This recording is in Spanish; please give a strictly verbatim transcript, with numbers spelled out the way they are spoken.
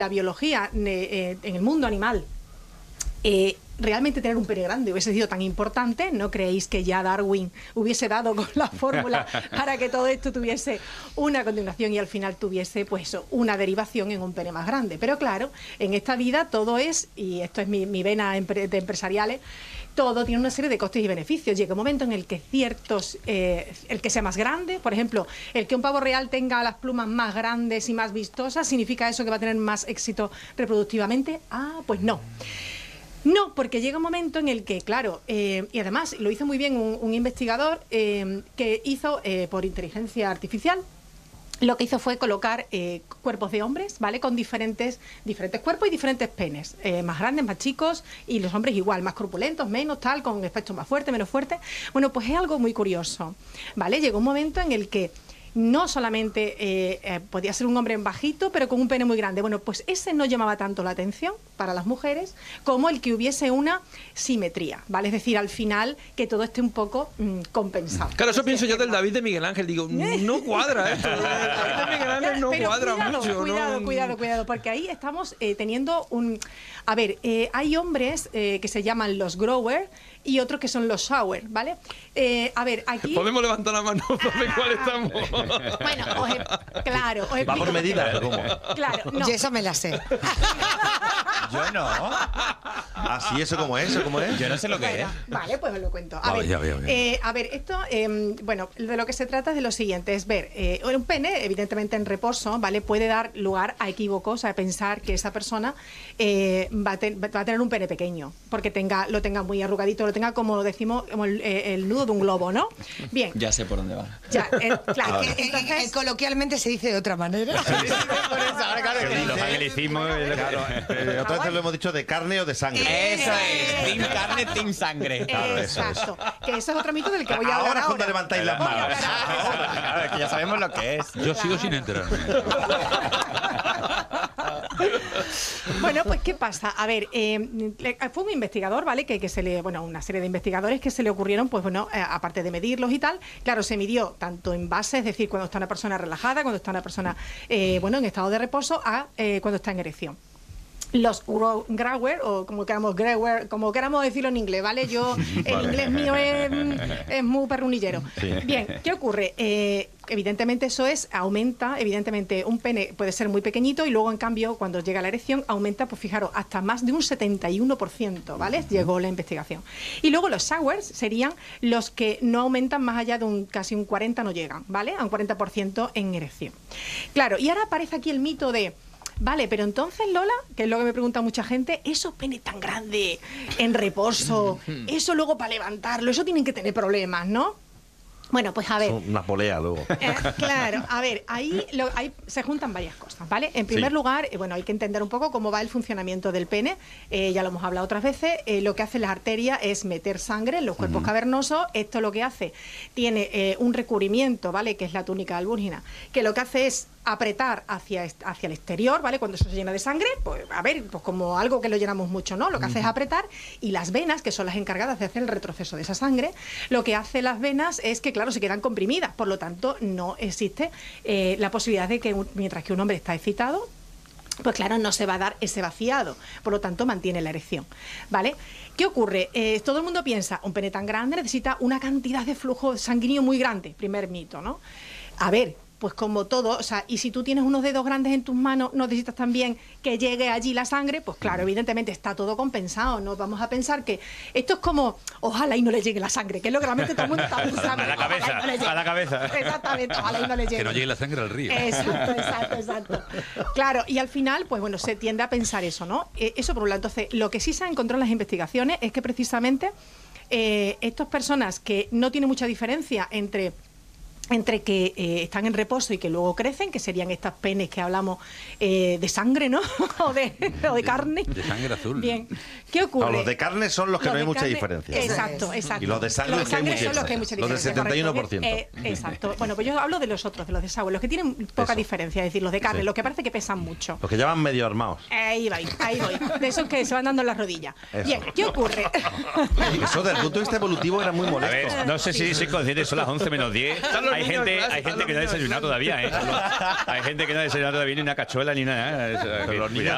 la biología eh, en el mundo animal, eh, realmente tener un pene grande hubiese sido tan importante, ¿no creéis que ya Darwin hubiese dado con la fórmula para que todo esto tuviese una continuación y al final tuviese pues una derivación en un pene más grande? Pero claro, en esta vida todo es, y esto es mi, mi vena empre, de empresariales, todo tiene una serie de costes y beneficios. Llega un momento en el que ciertos, eh, el que sea más grande, por ejemplo, el que un pavo real tenga las plumas más grandes y más vistosas, ¿significa eso que va a tener más éxito reproductivamente? Ah, pues no. No, porque llega un momento en el que, claro, eh, y además lo hizo muy bien un, un investigador eh, que hizo eh, por inteligencia artificial. Lo que hizo fue colocar eh, cuerpos de hombres, ¿vale? Con diferentes, diferentes cuerpos y diferentes penes, eh, más grandes, más chicos, y los hombres igual, más corpulentos, menos, tal, con aspectos más fuertes, menos fuertes. Bueno, pues es algo muy curioso, ¿vale? Llegó un momento en el que no solamente eh, eh, podía ser un hombre bajito, pero con un pene muy grande. Bueno, pues ese no llamaba tanto la atención para las mujeres como el que hubiese una simetría, ¿vale? Es decir, al final que todo esté un poco mmm, compensado. Claro, eso pienso yo del David de Miguel Ángel. Digo, no cuadra esto. El David de Miguel Ángel no pero cuadra cuidado, mucho. Cuidado, ¿no? cuidado, cuidado, porque ahí estamos eh, teniendo un... A ver, eh, hay hombres eh, que se llaman los grower y otros que son los shower, ¿vale? Eh, a ver, aquí... Podemos levantar la mano para ver cuál estamos. Bueno, os he... claro, os Va por medidas, ¿cómo? Claro, no. Yo esa me la sé. Yo no. ¿Ah, sí? ¿Eso cómo es? ¿Eso cómo es? Yo no sé lo que Bueno, es. vale, pues os lo cuento. A, Vale, ver, ya veo, ya. Eh, a ver, esto, eh, bueno, de lo que se trata es de lo siguiente, es ver, eh, un pene, evidentemente en reposo, ¿vale? Puede dar lugar a equívocos, a pensar que esa persona eh, va, a ten, va a tener un pene pequeño, porque tenga, lo tenga muy arrugadito, lo tenga como decimos, como el, eh, el nudo de un globo, ¿no? Bien. Ya sé por dónde va. Ya, eh, claro. Que, eh, eh, coloquialmente se dice de otra manera. Por eso, ahora, claro, que los anglicismos. Claro, eh, otra vez lo hemos dicho de carne o de sangre. Eso es. Team carne, team sangre. Claro, eso es. Exacto. Que ese es otro mito del que voy a hablar Ahora es cuando ahora. levantáis las manos. Claro, es que ya sabemos lo que es. Yo sigo sin enterarme. Bueno, pues ¿qué pasa? A ver, eh, fue un investigador, ¿vale? Que, que se le, bueno, una serie de investigadores que se le ocurrieron, pues bueno, eh, aparte de medirlos y tal, claro, se midió tanto en base, es decir, cuando está una persona relajada, cuando está una persona, eh, bueno, en estado de reposo, a eh, cuando está en erección. Los grower, o como queramos grower, como queramos decirlo en inglés, ¿vale? Yo, el Vale. inglés mío es, es muy perrunillero. Sí. Bien, ¿qué ocurre? Eh, evidentemente eso es, aumenta, evidentemente un pene puede ser muy pequeñito y luego en cambio cuando llega la erección aumenta, pues fijaros, hasta más de un setenta y uno por ciento, ¿vale? Llegó la investigación. Y luego los showers serían los que no aumentan más allá de un casi un cuarenta, no llegan, ¿vale? A un cuarenta por ciento en erección. Claro, y ahora aparece aquí el mito de... Vale, pero entonces, Lola, que es lo que me pregunta mucha gente, esos penes tan grandes, en reposo, eso luego para levantarlo, eso tienen que tener problemas, ¿no? Bueno, pues a ver. Son una polea luego. Eh, claro, a ver, ahí, lo, ahí se juntan varias cosas, ¿vale? En primer Sí. lugar, eh, bueno, hay que entender un poco cómo va el funcionamiento del pene, eh, ya lo hemos hablado otras veces, eh, lo que hace las arterias es meter sangre en los cuerpos uh-huh. cavernosos, esto lo que hace, tiene eh, un recubrimiento, ¿vale? Que es la túnica albúrgina, que lo que hace es apretar hacia, hacia el exterior, ¿vale? Cuando eso se llena de sangre, pues a ver, pues como algo que lo llenamos mucho, ¿no? Lo que hace es apretar y las venas, que son las encargadas de hacer el retroceso de esa sangre, lo que hace las venas es que, claro, se quedan comprimidas, por lo tanto, no existe eh, la posibilidad de que un, mientras que un hombre está excitado, pues claro, no se va a dar ese vaciado, por lo tanto mantiene la erección, ¿vale? ¿Qué ocurre? Eh, todo el mundo piensa, un pene tan grande necesita una cantidad de flujo sanguíneo muy grande, primer mito, ¿no? A ver, pues como todo, o sea, y si tú tienes unos dedos grandes en tus manos, ¿no necesitas también que llegue allí la sangre? Pues claro, evidentemente está todo compensado, no vamos a pensar que esto es como, ojalá y no le llegue la sangre, que es lo que realmente todo el mundo está pensando. A la cabeza, no le llegue. a la cabeza. Exactamente, ojalá y no le llegue. Que no llegue la sangre al río. Exacto, exacto, exacto. Claro, y al final, pues bueno, se tiende a pensar eso, ¿no? Eh, eso por un lado. Entonces, lo que sí se ha encontrado en las investigaciones es que precisamente eh, estas personas que no tienen mucha diferencia entre... entre que eh, están en reposo y que luego crecen, que serían estas penes que hablamos eh, de sangre, ¿no? o, de, o de carne. De, de sangre azul. Bien. ¿Qué ocurre? No, los de carne son los que Los no hay de mucha carne, diferencia. Exacto, exacto. Y los de sangre, los de sangre que hay son los que hay mucha Los del diferencia. setenta y uno por ciento. Eh, exacto. Bueno, pues yo hablo de los otros, de los de sabor, los que tienen poca Eso. diferencia, es decir, los de carne, Sí. los que parece que pesan mucho. Los que llaman medio armados. Ahí voy, ahí voy. De esos que se van dando en las rodillas. Eso. Bien, ¿qué ocurre? Eso desde el punto de vista evolutivo era muy A molesto. ver, no sé si soy consciente, son las once menos diez. Están los Hay niños gente, en clase, hay están gente los que no ha niños desayunado todavía, ¿eh? Hay gente que no ha desayunado todavía ni una cachuela ni nada. ¿eh? Pero los niños Cuidado.